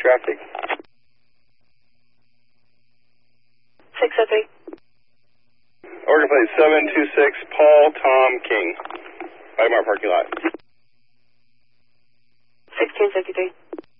traffic. 603. Order plate 726, Paul Tom King. Wagamar parking lot. 1653.